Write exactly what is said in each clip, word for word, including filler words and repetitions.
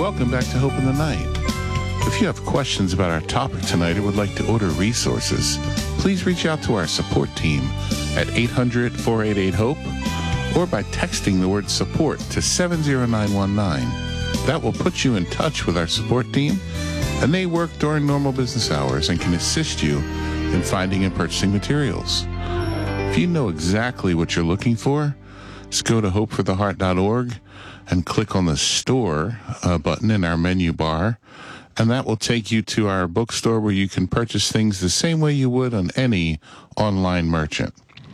welcome back to Hope in the Night. If you have questions about our topic tonight or would like to order resources, please reach out to our support team at eight hundred, four eight eight, HOPE or by texting the word support to seven zero nine one nine. That will put you in touch with our support team, and they work during normal business hours and can assist you in finding and purchasing materials. If you know exactly what you're looking for, just go to hope for the heart dot org and click on the store uh, button in our menu bar, and that will take you to our bookstore where you can purchase things the same way you would on any online merchant.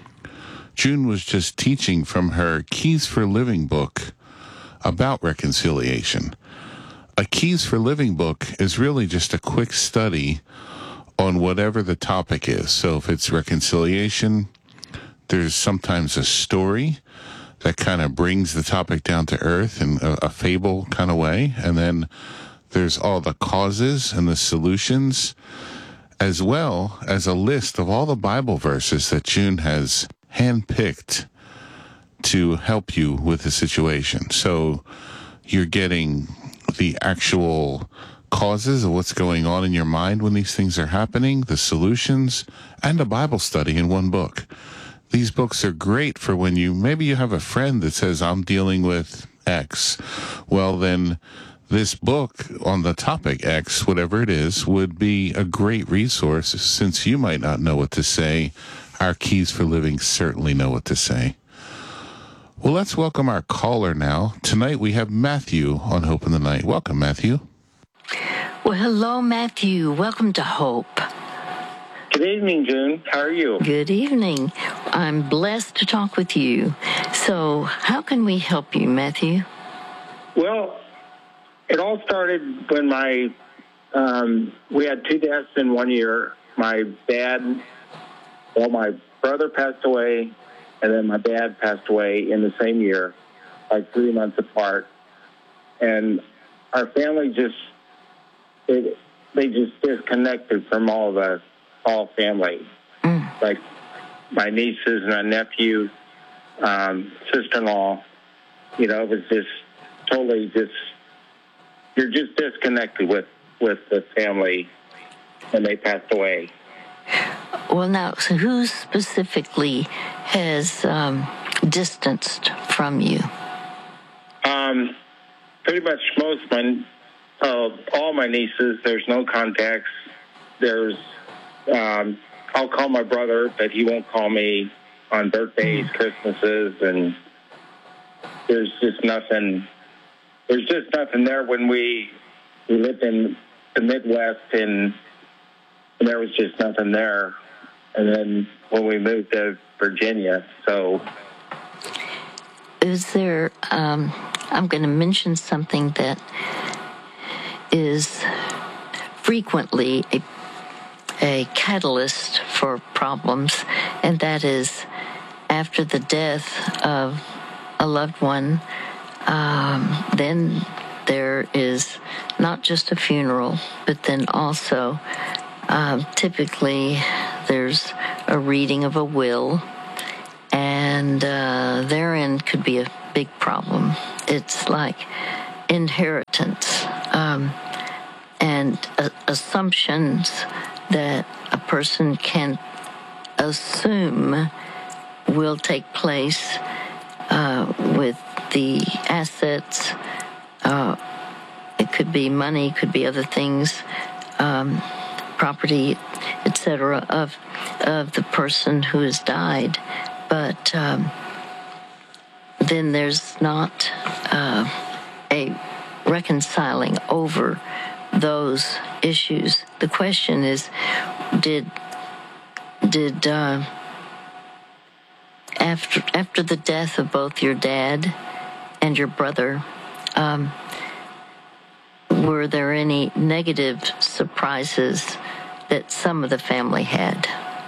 June was just teaching from her Keys for Living book about reconciliation. A Keys for Living book is really just a quick study on whatever the topic is. So if it's reconciliation, there's sometimes a story that kind of brings the topic down to earth in a, a fable kind of way. And then there's all the causes and the solutions, as well as a list of all the Bible verses that June has handpicked to help you with the situation. So you're getting the actual causes of what's going on in your mind when these things are happening, the solutions, and a Bible study in one book. These books are great for when you, maybe you have a friend that says, I'm dealing with X. Well, then this book on the topic X, whatever it is, would be a great resource. Since you might not know what to say, our Keys for Living certainly know what to say. Well, let's welcome our caller now. Tonight we have Matthew on Hope in the Night. Welcome, Matthew. Well, hello, Matthew. Welcome to Hope. Good evening, June. How are you? Good evening. I'm blessed to talk with you. So how can we help you, Matthew? Well, it all started when my, um, we had two deaths in one year. My dad, well, my brother passed away, and then my dad passed away in the same year, like three months apart. And our family just, it, they just disconnected from all of us, all family. Mm. Like my nieces and my nephew, um, sister-in-law, you know, it was just totally just, you're just disconnected with, with the family when they passed away. Well, now, so who specifically has um, distanced from you? Um, pretty much most of my, uh, all my nieces, there's no contacts. There's, um, I'll call my brother, but he won't call me on birthdays, mm. Christmases, and there's just nothing, there's just nothing there. When we, we lived in the Midwest, and, and there was just nothing there. And then when we moved to Virginia, so. Is there, um, I'm going to mention something that is frequently a, a catalyst for problems, and that is after the death of a loved one, um, then there is not just a funeral, but then also uh, typically there's a reading of a will, and uh, therein could be a big problem. It's like inheritance um, and uh, assumptions that a person can assume will take place uh, with the assets. Uh, it could be money, it could be other things, um, property, et cetera, of of the person who has died. But um, then there's not uh, a reconciling over those issues. The question is, did did uh, after after the death of both your dad and your brother, um, were there any negative surprises that some of the family had?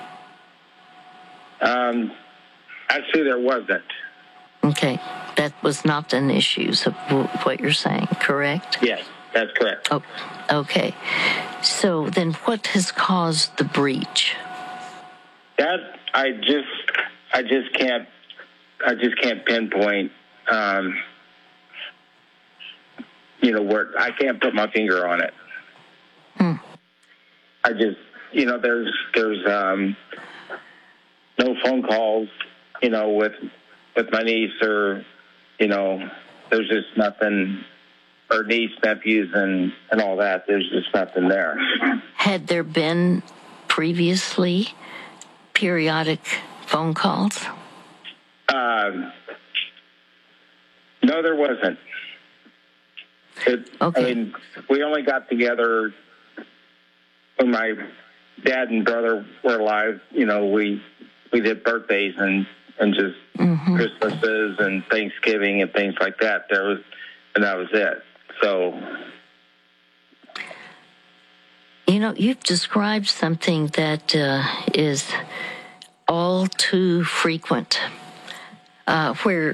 Um, actually, there wasn't. Okay, that was not an issue, so what you're saying, correct? Yes, that's correct. Oh, okay. So then what has caused the breach? That, I just, I just can't, I just can't pinpoint. Um, you know, where I can't put my finger on it. Hmm. I just, you know, there's there's um, no phone calls, you know, with with my niece, or, you know, there's just nothing, or niece, nephews, and, and all that. There's just nothing there. Had there been previously periodic phone calls? Um, no, there wasn't. It, Okay. I mean, we only got together when my dad and brother were alive. You know, we we did birthdays and, and just Mm-hmm. Christmases and Thanksgiving and things like that. There was, and that was it. So, You know, you've described something that uh, is all too frequent, uh, where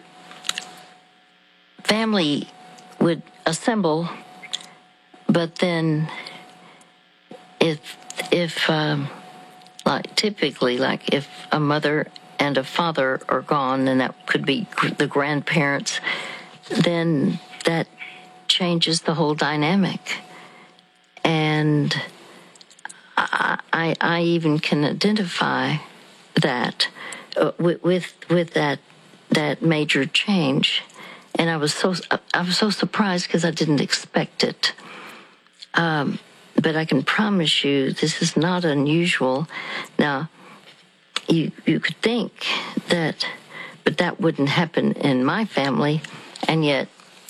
family would assemble, but then if if um, like typically, like if a mother and a father are gone, and that could be gr- the grandparents, then that changes the whole dynamic. And I, I, I even can identify that uh, with, with with that that major change, and I was so I was so surprised because I didn't expect it. Um, but I can promise you, this is not unusual. Now, you you could think that, but that wouldn't happen in my family, and yet,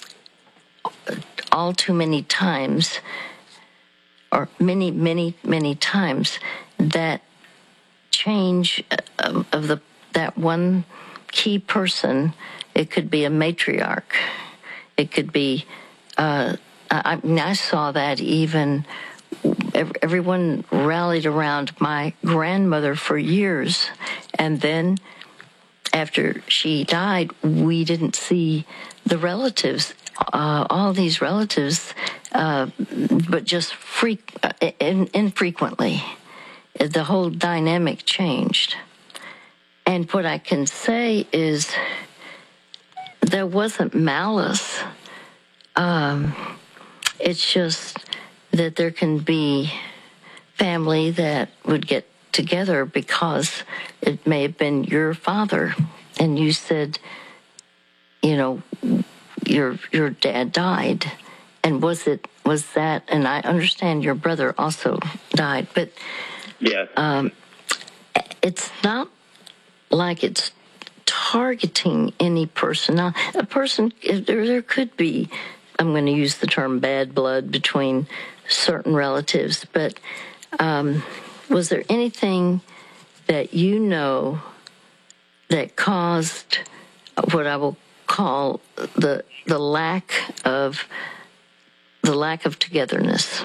all too many times, or many, many, many times, that change of, of the that one key person. It could be a matriarch. It could be. Uh, I, I, mean, I saw that even. Everyone rallied around my grandmother for years, and then after she died, we didn't see the relatives. Uh, all these relatives, uh, but just freak, uh, in, infrequently. The whole dynamic changed. And what I can say is there wasn't malice. Um, it's just that there can be family that would get together because it may have been your father, and you said, you know, your your dad died, and was it was that? And I understand your brother also died, but yeah. um, it's not like it's targeting any person. Now, a person, there, there could be, I'm going to use the term bad blood between certain relatives, but um, was there anything that you know that caused what I will call the the lack of the lack of togetherness?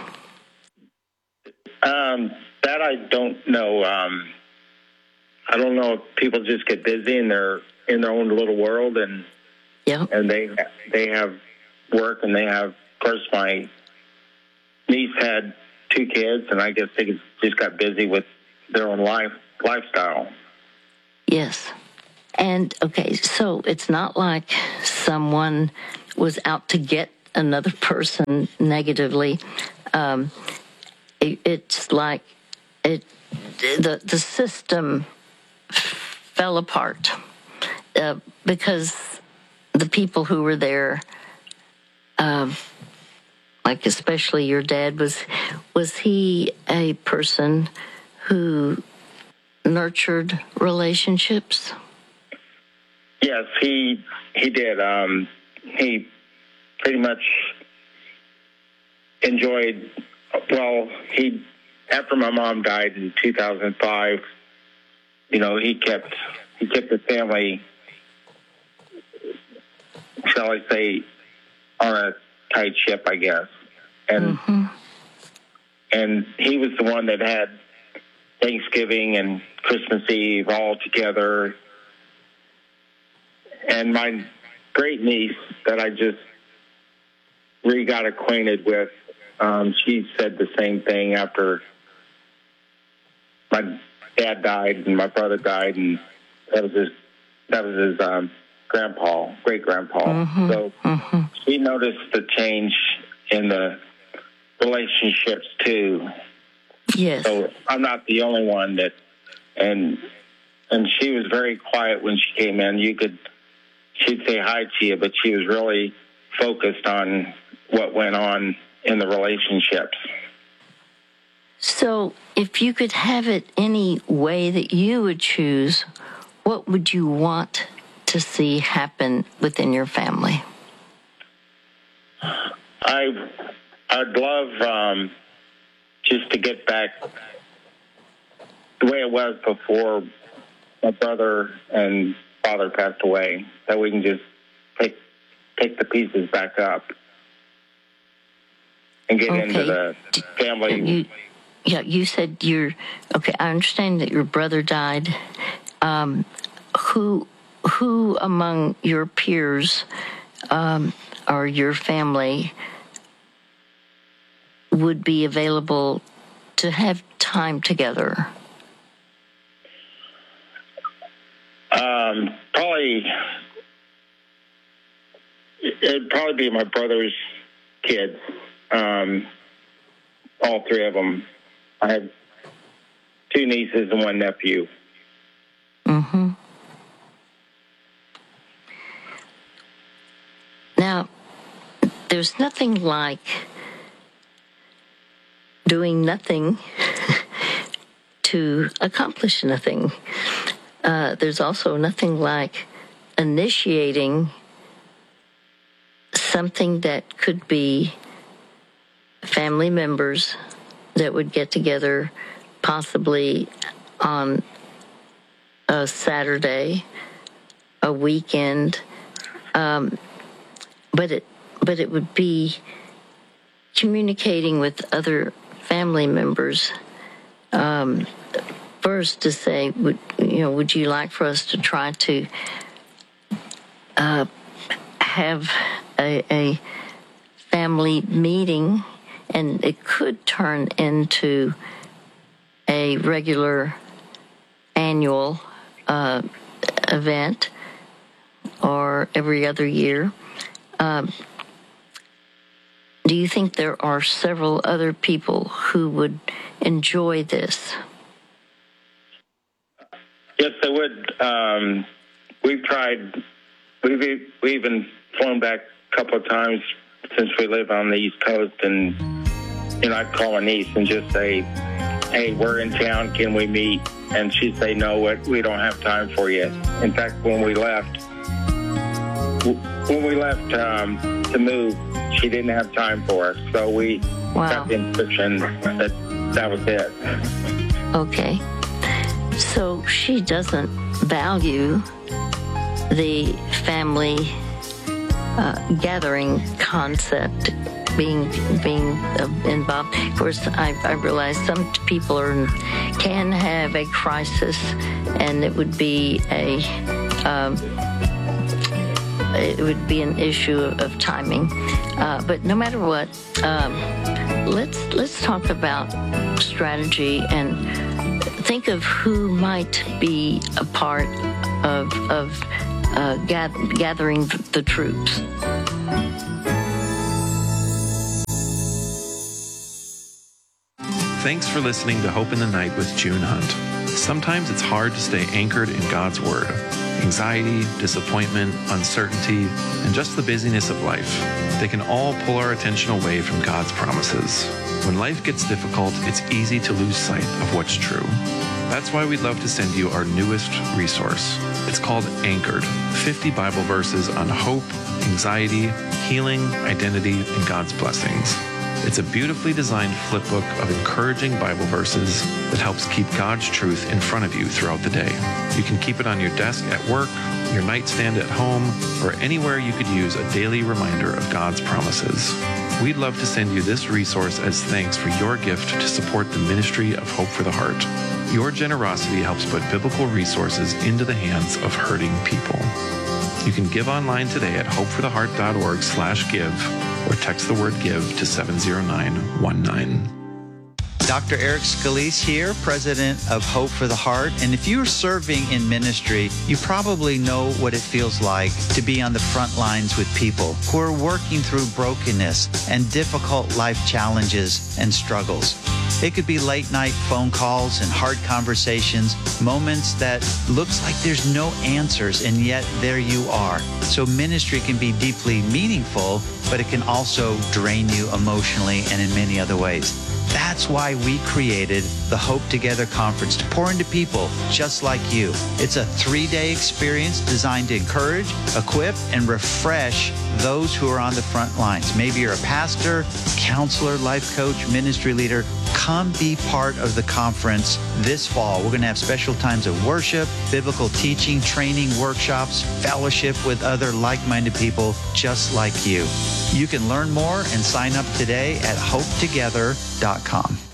Um, that I don't know. Um, I don't know if people just get busy and they're in their own little world, and Yeah. and they they have work, and they have, of course, my niece had two kids, and I guess they just got busy with their own life lifestyle. Yes. And okay, so it's not like someone was out to get another person negatively. Um, it, it's like it the the system fell apart uh, because the people who were there, um, like especially your dad, was was he a person who nurtured relationships? Yes, he he did. Um, he pretty much enjoyed. Well, he after my mom died in two thousand five, you know, he kept he kept the family, shall I say, on a tight ship, I guess. And Mm-hmm. and he was the one that had Thanksgiving and Christmas Eve all together. And my great niece that I just re got acquainted with, um, she said the same thing after my dad died and my brother died, and that was his that was his um, grandpa, great grandpa. Mm-hmm. So Mm-hmm. she noticed the change in the relationships too. Yes. So I'm not the only one that, and and she was very quiet when she came in. You could, she'd say hi to you, but she was really focused on what went on in the relationships. So if you could have it any way that you would choose, what would you want to see happen within your family? I, I'd love um, just to get back the way it was before my brother and father passed away, that we can just pick, pick the pieces back up and get Okay. into the family. You, yeah, you said you're, okay, I understand that your brother died. Um, who, who among your peers um, or your family would be available to have time together? Um, probably, it'd probably be my brother's kids, um, all three of them. I have two nieces and one nephew. Mm-hmm. Now, there's nothing like doing nothing to accomplish nothing. Uh, there's also nothing like initiating something that could be family members that would get together possibly on a Saturday, a weekend, um, but it but it would be communicating with other family members. Um, first, to say, would you know, would you like for us to try to uh, have a, a family meeting, and it could turn into a regular annual uh, event or every other year. Um, do you think there are several other people who would enjoy this? Yes, I would. Um, we've tried, we've, we've even flown back a couple of times since we live on the East Coast, and, you know, I'd call a niece and just say, hey, we're in town, can we meet? And she'd say, no, we don't have time for you. In fact, when we left, when we left um, to move, she didn't have time for us. So we Wow. got the impression that that was it. Okay. So she doesn't value the family uh, gathering concept being being uh, involved. Of course, I, I realize some people are can have a crisis, and it would be a um, it would be an issue of, of timing. Uh, but no matter what, um, let's let's talk about strategy and think of who might be a part of of uh, gather, gathering the troops. Thanks for listening to Hope in the Night with June Hunt. Sometimes it's hard to stay anchored in God's Word. Anxiety, disappointment, uncertainty, and just the busyness of life, they can all pull our attention away from God's promises. When life gets difficult, it's easy to lose sight of what's true. That's why we'd love to send you our newest resource. It's called Anchored, fifty Bible verses on hope, anxiety, healing, identity, and God's blessings. It's a beautifully designed flip book of encouraging Bible verses that helps keep God's truth in front of you throughout the day. You can keep it on your desk at work, your nightstand at home, or anywhere you could use a daily reminder of God's promises. We'd love to send you this resource as thanks for your gift to support the ministry of Hope for the Heart. Your generosity helps put biblical resources into the hands of hurting people. You can give online today at hopefortheheart.org slash give or text the word give to seven zero nine one nine. Doctor Eric Scalise here, president of Hope for the Heart. And if you're serving in ministry, you probably know what it feels like to be on the front lines with people who are working through brokenness and difficult life challenges and struggles. It could be late night phone calls and hard conversations, moments that looks like there's no answers, and yet there you are. So ministry can be deeply meaningful, but it can also drain you emotionally and in many other ways. That's why we created the Hope Together Conference to pour into people just like you. It's a three-day experience designed to encourage, equip, and refresh those who are on the front lines. Maybe you're a pastor, counselor, life coach, ministry leader. Come be part of the conference this fall. We're going to have special times of worship, biblical teaching, training, workshops, fellowship with other like-minded people just like you. You can learn more and sign up today at hope together dot com.